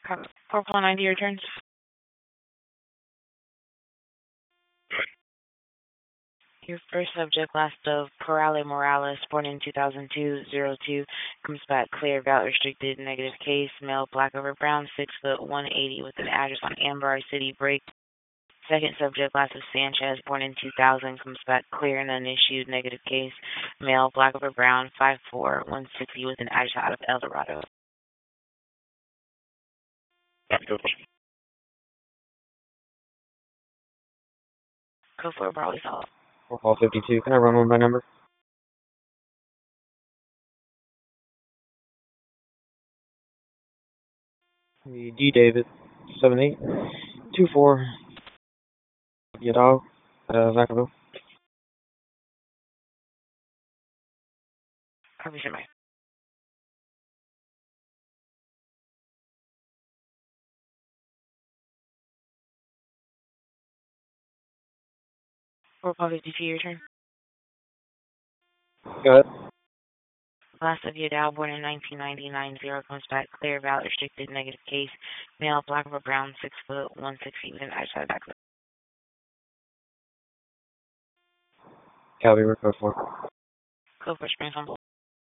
Purple 90 returns. Your first subject, last of Corale Morales, born in 2002, comes back clear, gout restricted, negative case, male, black over brown, 6', 180, with an address on Ambar City Break. Second subject, last of Sanchez, born in 2000, comes back clear and unissued, negative case, male, black over brown, 5'4", 160, with an address out of El Dorado. Go for it, Brawley Solid. Call 52. Can I run one by number? D. David, 7824. Yadal, Vacaville. Copy, sir, Mike. Call 52, your turn. Go ahead. Last of Yadal, born in 1999, 0 comes back clear, valid restricted, negative case, male, black over brown, 6', 160, with an outside back. Calvary, code 4. Go for Spring Fumble.